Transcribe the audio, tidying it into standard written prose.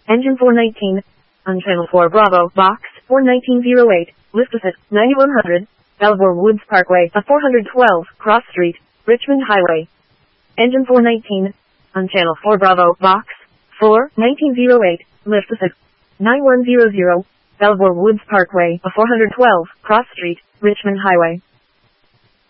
Engine 419. On Channel 4 Bravo, Box 41908, lift us at 9100, Belvoir Woods Parkway, 412, Cross Street, Richmond Highway. Engine 419. On Channel 4 Bravo, Box 41908, lift us at 9100, Belvoir Woods Parkway, 412, Cross Street, Richmond Highway.